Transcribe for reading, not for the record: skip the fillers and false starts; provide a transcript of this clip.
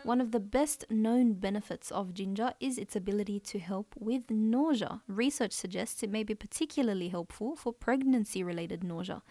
One of the best known benefits of ginger is its ability to help with nausea. Research suggests it may be particularly helpful for pregnancy related nausea.